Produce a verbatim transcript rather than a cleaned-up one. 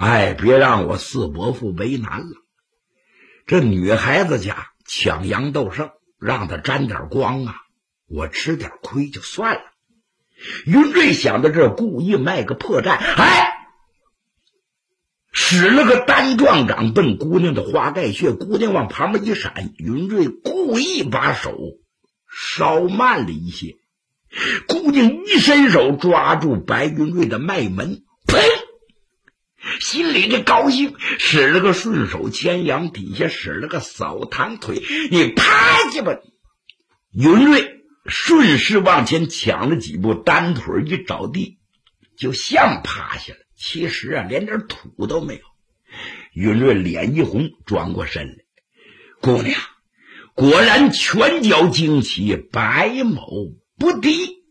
哎，别让我四伯父为难了。这女孩子家抢羊斗胜，让她沾点光啊，我吃点亏就算了。云瑞想到这，故意卖个破绽，哎，使了个单撞掌奔姑娘的花盖穴，姑娘往旁边一闪，云瑞故意把手稍慢了一些，姑娘一伸手抓住白云瑞的脉门，砰！心里这高兴，使了个顺手牵羊，底下使了个扫堂腿，你啪去吧！云瑞顺势往前抢了几步，单腿一着地，就像趴下了。其实啊，连点土都没有。云瑞脸一红，转过身来，姑娘果然拳脚惊奇，百某不敌。